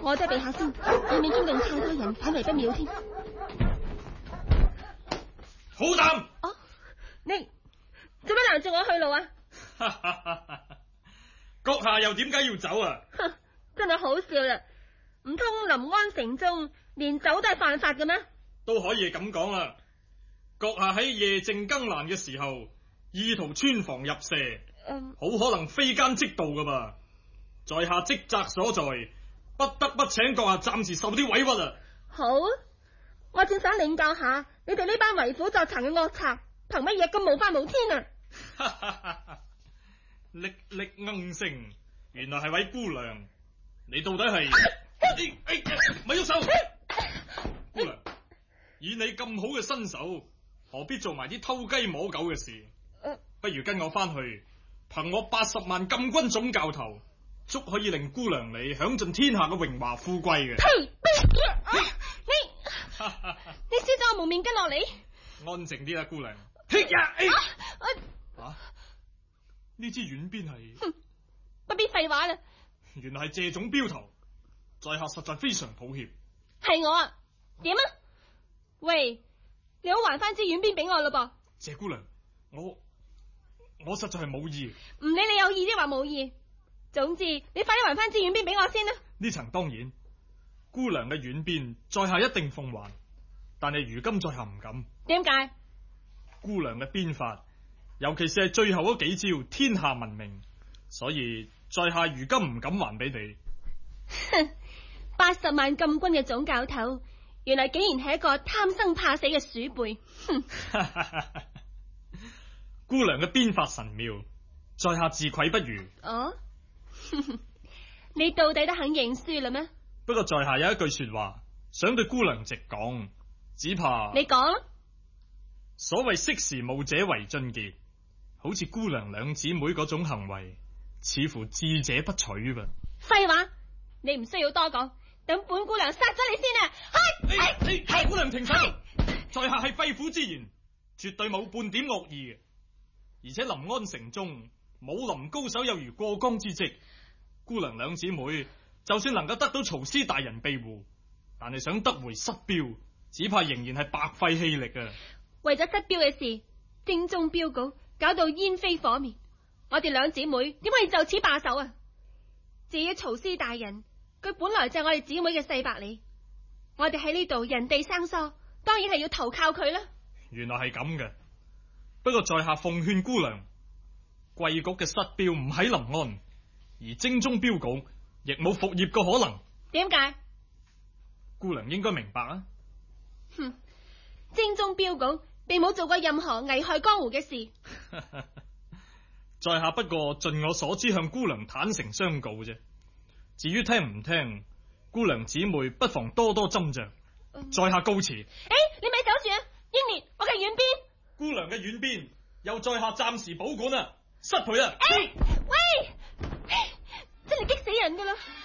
我都係避下先，以免驚動太多人反為不妙添。 好膽！ 哦，你做咩攔住我去路啊？ 閣下又點解要走啊？ 哼，真係好笑啦！唔通臨安城中連走都係犯法嘅咩？ 都可以咁講啦。閣下喺夜靜更難嘅時候，意圖穿房入舍，好可能非奸即盜噶噃。在下職責所在，不得不請閣下暫時受啲委屈啊！ 好，我正想領教下你哋呢班為虎作倀嘅惡賊，憑乜嘢咁無法無天啊？ 歷歷硬性，原來係位姑娘，你到底係？咪喐手！姑娘，以你咁好嘅身手，何必做埋啲偷雞摸狗嘅事？不如跟我翻去，憑我80萬禁軍總教頭，足可以令姑娘你享盡天下嘅榮華富貴嘅。 呸！你撕咗我蒙面巾落嚟？ 安靜啲啦，姑娘。呢支軟鞭係？ 不必廢話啦。 原來係謝總標頭，在下實在非常抱歉。 係我啊？點啊？喂，你好還翻支軟鞭俾我咯噃。 謝姑娘，我實在係冇意。 唔理你有意抑或冇意，總之你快啲還翻支軟鞭俾我先啦。 呢層當然，姑娘嘅軟鞭在下一定奉還，但係如今在下唔敢。 點解？ 姑娘嘅鞭法，尤其是係最後嗰幾招，天下聞名，所以在下如今唔敢還俾你。 哼，80萬禁軍嘅總教頭，原來竟然係一個貪生怕死嘅鼠輩。哼！ 姑娘嘅鞭法神妙，在下自愧不如。 哦，你到底都肯認輸啦咩？ 不過在下有一句說話想對姑娘直講，只怕你講。 所謂識時務者為俊傑，好似姑娘兩姊妹嗰種行為，似乎智者不取吧。 廢話，你唔需要多講，等本姑娘殺咗你先啊！ 係姑娘停手，在下係肺腑之言，絕對冇半點惡意嘅。而且臨安城中武林高手有如過江之鯽，姑娘兩姊妹就算能夠得到曹司大人庇護，但係想得回失標，只怕仍然係白費氣力啊！ 為咗失標嘅事，精忠標稿搞到煙飛火滅，我哋兩姊妹點可以就此罷手啊？至於曹司大人，佢本來就係我哋姊妹嘅細百里，我哋喺呢度人地生疏，當然係要投靠佢啦。 原來係咁嘅。不過在下奉勸姑娘，貴局嘅失標唔喺臨安，而精忠標稿亦冇復業嘅可能。 點解？ 姑娘應該明白啊。 哼，精忠標稿並冇做過任何危害江湖嘅事。 在下不過盡我所知向姑娘坦誠相告啫。至於聽唔聽，姑娘姊妹不妨多多斟酌。在下告辭。 你咪走住啊！英烈，我嘅軟鞭。 姑娘嘅軟鞭由在下暫時保管啊，失陪啊！ 喂，真係激死人噶啦！